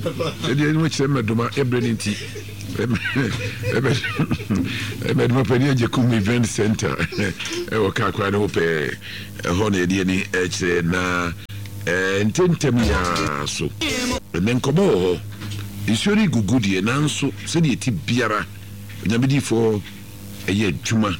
Edi enu chire meduma ebreninti. Meduma pedi eje kum event center. E wo ka kwa no pe ho na edi ni chire na ntentem ya so. Ne nkomo ho. Isori gugudie nanso se de ti biara. Nyamedifo eye adwuma.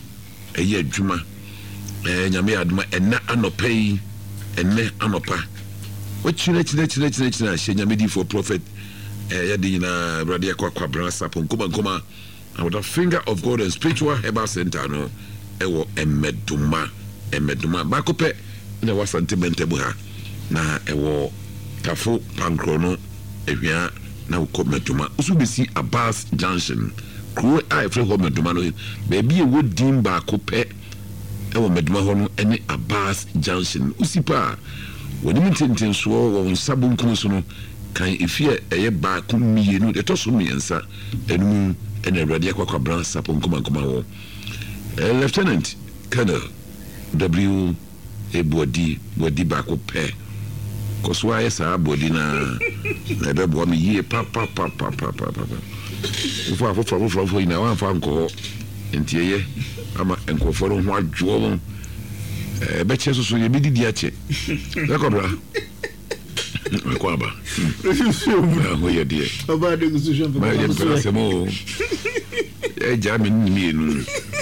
Nyame aduma enna anopai enne anopa. Chire nyamedi for prophet yadina brother kwa brother sapon kuma with the finger of God and spiritual herbal center no ewo emeduma bakope na wa sentimental ha na ewo tafo pankrono ehwia na wo meduma usubisi Abbas Junction kro ai fre ho meduma no baby e wodin bakope ewo meduma ho no ene Abbas Junction usipa when you intend so on sabun kunsuno kan ifie eye ba ku mienu de to so miensa enu ene awrade akwa bran sapon kuma wo Lieutenant Colonel W Ebodi ba ko pe ko so aye sa bodi na be bo mi ye pa ufo ina wan fa nko entieye ama enkofo ro ho adwo beche so ye bididi ache rekobra kwaba ho ye die oba de gusushon pa ba de semo jami ni nu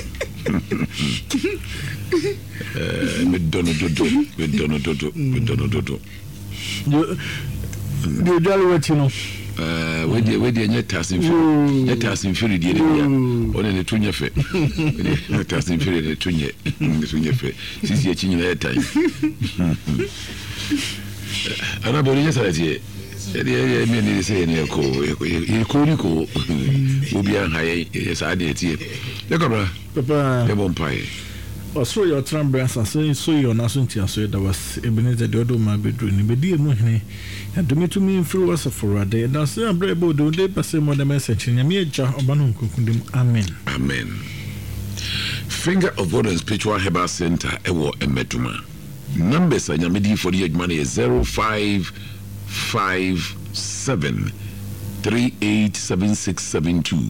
me dono dodo yo dali wetino we de nyetasin firi die dia one ne tunye fe nyetasin firi ne tunye fe sisi e chinyina etai ana bori yesa tie e me ni se ne ko riko obi an haye yesa de tie le kobra papa e bon pai osoro your trambras aso so your nasunti aso da was ebeneze de odo ma bedru ni bedi emu hene adumi to me free was for a day da say abrebo do de passe mo de message nyame eja obano nkukundem amen Finger of God and Spiritual Herbal Center ewo emeduma numbers nyame di for the adwuma is 0557 387672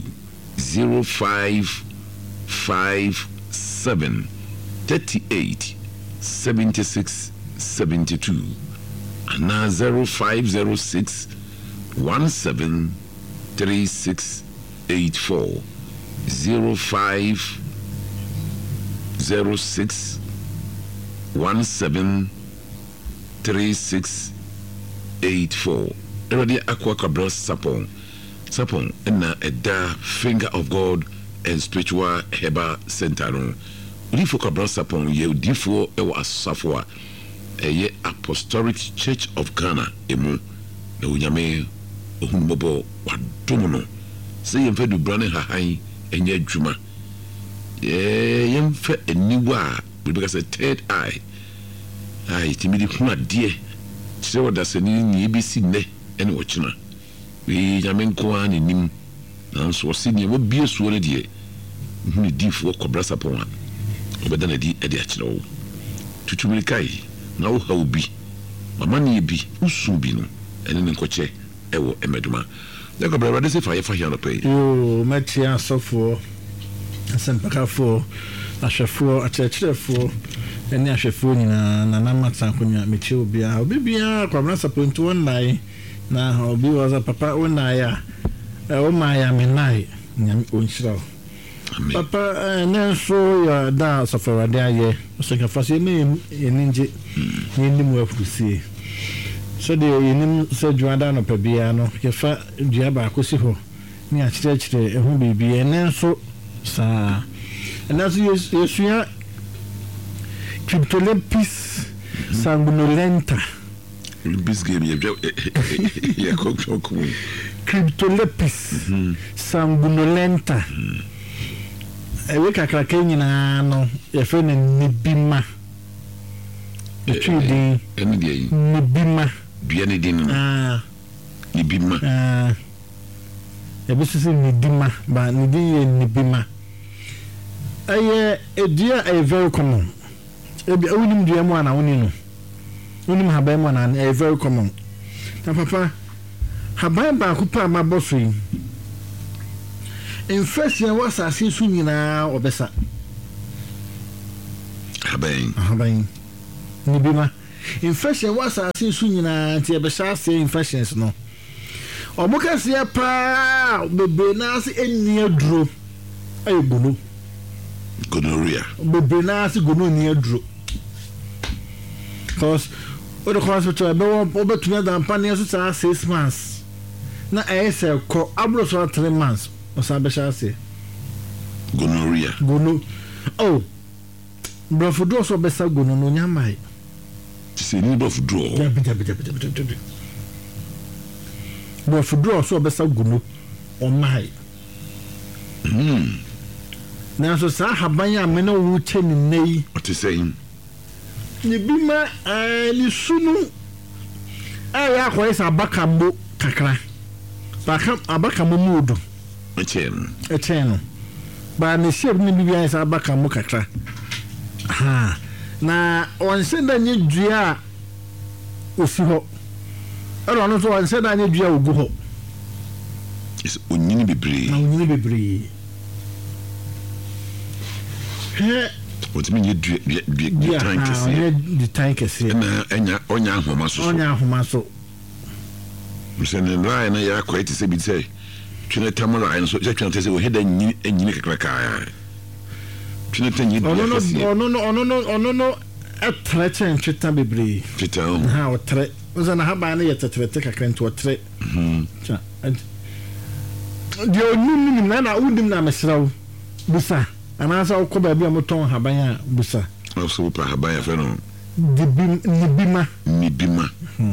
0557 38 76 72 and now 0506 17 36 84 0506 17 36 84 already aqua cabra sapon na eda Finger of God and Spiritual Herbal Center no Rifo Cabra Sapon ye difo ewa asafo eye Apostolic Church of Ghana emu na unyame ohunbobo wadomo no se yemfe du brane hahan enye adwuma yemfe eniwa because say third eye timidi hu ade se woda se ni ebisi ne ene wochina we nyame nko an nim na so se ne wo bie so ne de hu difo Cabra Sapon obedana di ede akire wo tutumiri kai na wo ha obi mama ne bi usu bi no ene ne nkoche ewo emeduma le ko brother se fa ye fa hiano pay yo matia sofo asempakafo ahwefo achechirefo ene ahwefo nyina na namata konya mechi obi a Cabra Sapon to online na obi was papa online ya o maya menai nyam onchira papa nenso ya da sofara de aye so ka fase ne eninje ni mu afusi so de yenim so juada no pabia no ke fa dua ba akosi ho ni a kire ehu bibi nenso sa enaso yesuya cryptolepis sanguinolenta bisgame ya kokoko cryptolepis sanguinolenta ewe kakra kenyina no ye fe na nibima etudi eni de nibima biane din nibima ebisisi nibima ba nidiye nibima aye edia a very common ebi awunim dua mu ana woni no wonim haba mu ana very common na papa haban baako pa ma boso yi infection was asase nyinaa obesa haban ni bima infection was asase nyinaa ti ebesa say infections no omuka se pa bebe na ase eni aduro ay gonorrhea bebe na ase gonorrhea aduro because o the hospital be obetumi da mpane so 6 months na ayese ko abro so 3 months o sa be sha se gonorrhea oh brofodo so be sa gono no nyamai se ni brofodo brofodo so be sa gono o mai na so sa haban ya mena wo cheni nei what is saying ni bima ni sunu aya ko isa bakambo kakra abakambo mudu echen ba ni sheb ni bibia isa abakambo kakra ha na on senda ni dua ofi ho ero no so on senda ni dua ogu ho is onyini bebre he what mean you the tank is here the tank is here na onya ahoma so msene rai na ya kwa iti se bi say twene tamara no so je twene se wo heda nyini kakra twene tanyi no atrechen tweta bebre tweta ha o tre ozana haba na yetetrete kakra nto tre cha dio nunu na udim na mesrawo busa anasa uko ba bia moton haban a busa also pa haban ya fe no nibima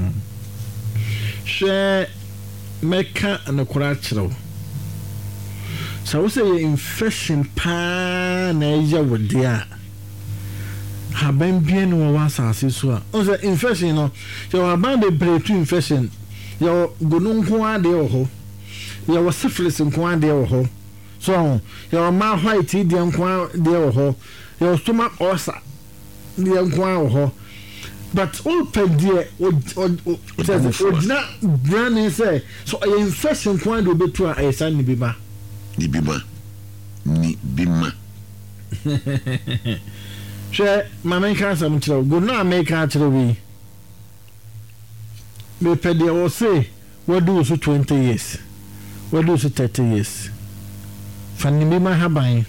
she meka na kura chiro so say infection pa na ya wodia haban bia no wa asase so a o say infection no yo haban be break infection yo gonunko ade ho yo syphilis nko ade ho so your ma white di nko de ho your stomach ulcer di nko ho but all pedie says original brand say so infection nko de obetu a esa ni bima she mama kan sam chiro go na America chiro wi me pedie o say we do so 20 years we do so 30 years fanimima haban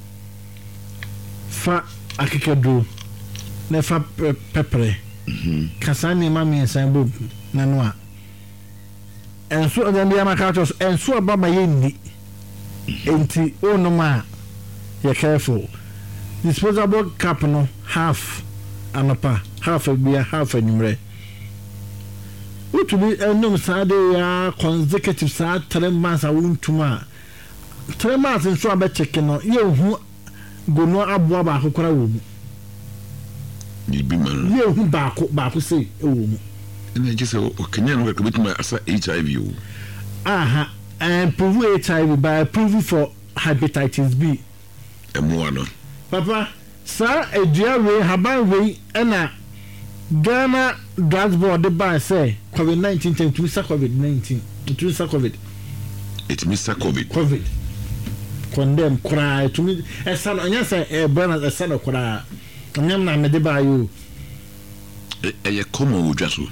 fa akekado na fa pepre kasani mami ensambo na no a enso odande amakatos enso baba yendi enti onoma you careful disposable cup no half anapa half bia half anumre utuli enom sade ya consecutive sa 3 months awuntuma 3 months nso abecheke no yehu gono aboa ba akokora wo mu yehu baako sei wo mu ene je se o kenya no ka betuma asa HIV o aha and prove HIV by prove for hepatitis B emu ano papa sa edua we haban we na Ghana Drugs Board by say COVID-19 to sa COVID-19 to sa COVID it Mr. COVID condemn cry to me esa no nya say brand esa no cry nyam na me de ba yo e common wo dwaso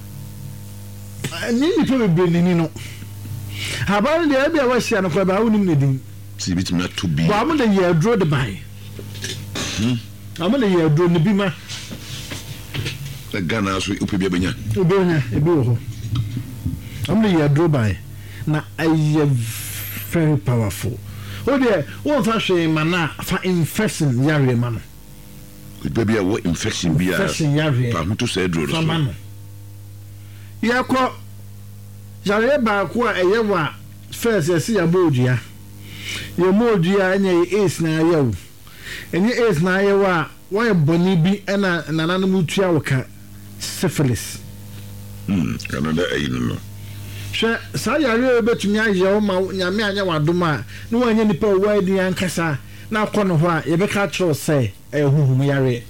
ni to be ni no haban de e bia wa hia no kwa ba wonim ne din si bitim na to be ba mo de ye draw the buy am de ye draw ne bi ma the Ghana so upe bia benya e bi ho am de ye draw buy na aye very powerful o de won fa hwe mana fa infection yare mano baby a what infection bia pa mo to say draw so mano yakọ yare ba ko a eye wa first yes ya bodua ye modua anya ace na yawo enye ace na yawa wa boni bi na nananom tua woka syphilis kana da ayi no hwe sa yare betumi aye o ma nyame anya wadoma na wanya nipa wa di ankasa na akọ no ho a ye be ka tro say huhum yare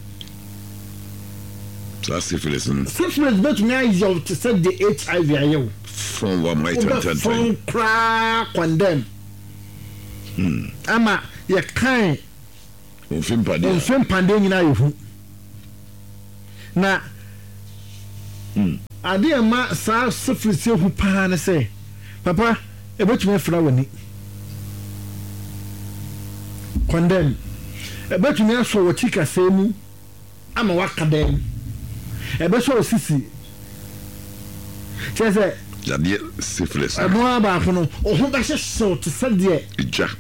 syphilis betumi aye o to say the HIV ayewo phone wa my phone cry condemn ama ye kan ofim pande nyina yehu na ade ma sa sofrisi hu pa na say papa ebetumi fra wani condemn ebetumi aso wo chika semu ama wakadem ebeso osisi chese yade syphilis abo ba ko no oho ba hyeso to sade eja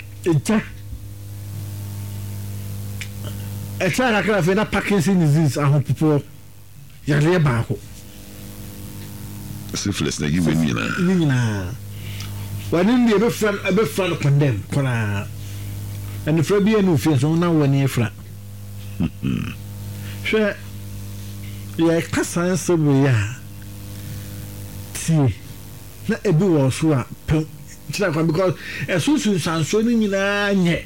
echa ka fe na Parkinson disease ahopopo yade ba ko syphilis na yiwe nyina wani ndi ebe fra condemn kora and fra bi enu fi so na wani fra hwe ya kasa nsobu ya ti na ebi wo so a pem tira kwa because esusu sanso ni nyina nye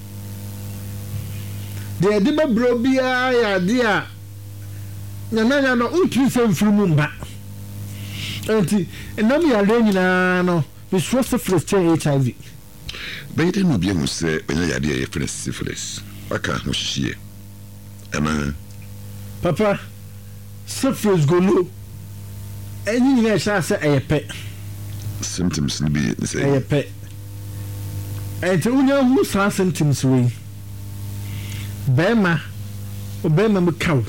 de de babro bia ya de a nyanya no utu se mfuru mba enti enam ya le nyina no we so syphilis HIV bɛyɛ no bia mu sɛ ɔnyɛ yade a yɛfrɛ syphilis aka ho hyehye ana papa syphilis golo ɛni nyina ɛhyɛ sɛ ɛyɛ pɛ symptoms ni bi sɛ ɛyɛ pɛ ɛnti wonya hu saa symptoms wei bɛma mu kaw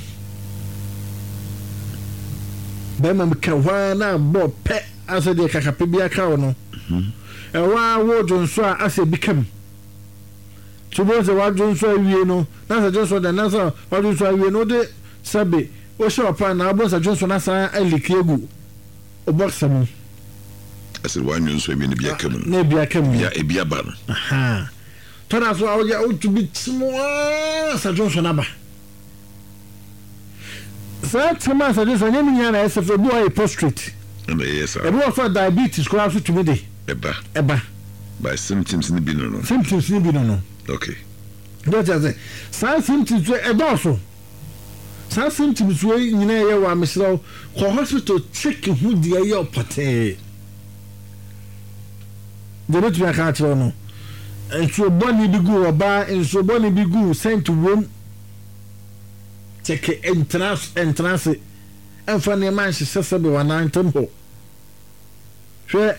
na bɔ pɛ asɛ de kakapɛ bi akaw no ɛwa wo jonso a asɛ bikam tubo se wa jonso awie no na sɛ jonso da na sɛ wa jonso awie no de sabe o show pa na abo sɛ jonso na sa alikiegu o box mu asɛ wa jonso awie ne bia kam na bia kam ya ebia ba no aha tona so awo ya o to bi timo sɛ jonso na ba sɛ tuma sɛ jonso nyɛ nya na ɛsɛ fɛ bu ayi prostrate and yes sir ebi wa diabetes ko aso tumi de eba by symptoms ni bi no okay don't say some symptoms edoso some symptoms we nyina ye wa mesro ko hospital check hu dia ye opate de betu ya ka tro no enso boni bi gu oba enso boni bi gu sent wom check entrance enfa ne man hye be wa nan tempo hwe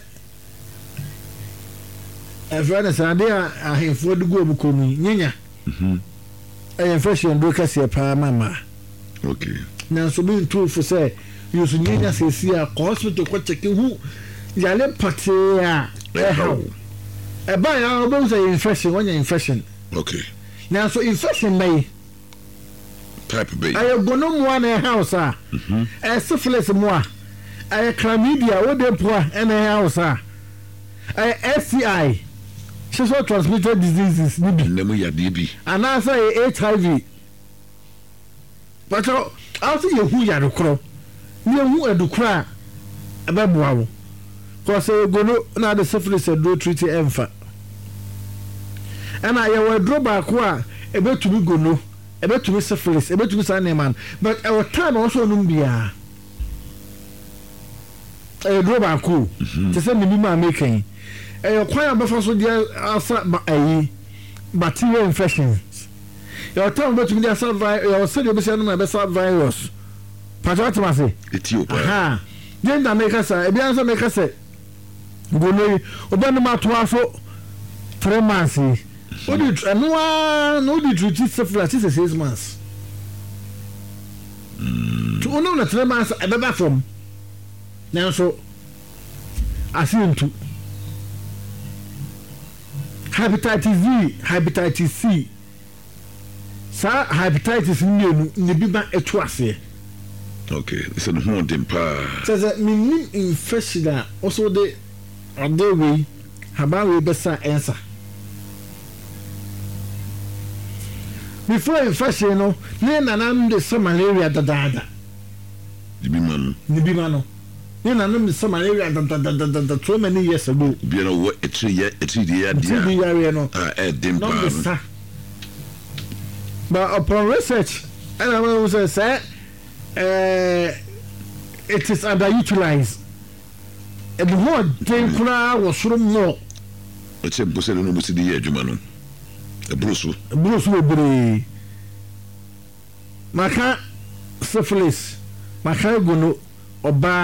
efrane sade a hemfo de go obukomi nyenya fashion do kase pa mama okay na so bin to for say yusu nyenya sesi a hospital ko check hu yale pate a ba ya obo say infection wonya infection okay na so infection may type B ayo gono mo na house a syphilis mo a ayo chlamydia wo de po a na house a STI sexual transmitted diseases ni bi nemu ya de bi ana say HIV but also you hu ya dokro ni hu edokra abeboa wo ko say gono na the syphilis do treat emfa ana ya we dro ba ko a ebetumi gono ebetumi syphilis ebetumi saneman but our time also no bia dro ba ko te say ni ma making kwan abefa so dia asa bacterial infections your time between the sub virus your be say no be sub virus patati ma say Ethiopia aha then da make say e bi answer make say gono oban ma to aso 3 months odi no di treat syphilis 6 months to ono na 3 months e be from now so asintu hepatitis V, hepatitis C. Sa hepatitis ni bi ba etu ase. Okay, so no one dem pa. Says that me infection also the other way haba we besa answer. Before infection no, ne nanam de some malaria da. Ni bi man. You know, malaria that so many years ago. You know what? It's dia. But upon research, and I was say, it is underutilized. ɛde ho den koraa wɔ soro mmɔ ɛkyɛ mpo sɛ no musi de yɛ adwuma no ɛboro so bebree maka syphilis maka gono ɔbaa